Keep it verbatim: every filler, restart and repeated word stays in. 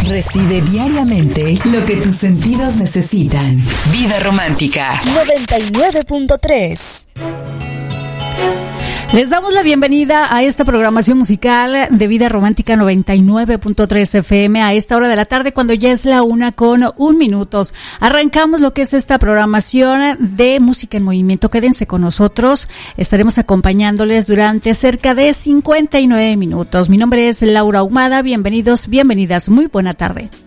Recibe diariamente lo que tus sentidos necesitan. Vida Romántica noventa y nueve punto tres. Les damos la bienvenida a esta programación musical de Vida Romántica noventa y nueve punto tres F M a esta hora de la tarde, cuando ya es la una con un minutos. Arrancamos lo que es esta programación de Música en Movimiento. Quédense con nosotros. Estaremos acompañándoles durante cerca de cincuenta y nueve minutos. Mi nombre es Laura Ahumada. Bienvenidos, bienvenidas. Muy buena tarde.